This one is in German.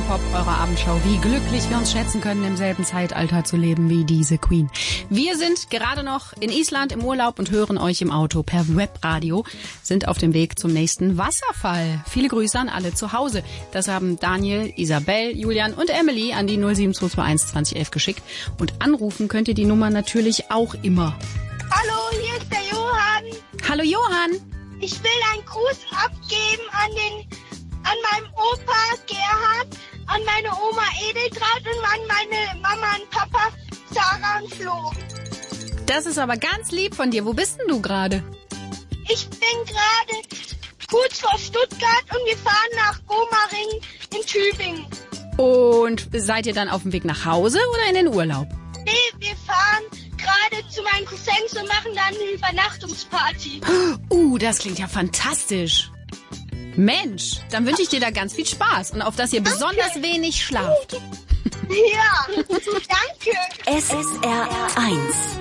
Pop, eurer Abendschau. Wie glücklich wir uns schätzen können, im selben Zeitalter zu leben wie diese Queen. Wir sind gerade noch in Island im Urlaub und hören euch im Auto per Webradio, sind auf dem Weg zum nächsten Wasserfall. Viele Grüße an alle zu Hause. Das haben Daniel, Isabel, Julian und Emily an die 07221 2011 geschickt. Und anrufen könnt ihr die Nummer natürlich auch immer. Hallo, hier ist der Johann. Hallo Johann. Ich will einen Gruß abgeben an meinen Opa Gerhard, an meine Oma Edeltraud und an meine Mama und Papa Sarah und Flo. Das ist aber ganz lieb von dir. Wo bist denn du gerade? Ich bin gerade kurz vor Stuttgart und wir fahren nach Gomaring in Tübingen. Und seid ihr dann auf dem Weg nach Hause oder in den Urlaub? Nee, wir fahren gerade zu meinen Cousins und machen dann eine Übernachtungsparty. Das klingt ja fantastisch. Mensch, dann wünsche ich dir da ganz viel Spaß und auf dass ihr besonders wenig schlaft. Ja, danke. SSR 1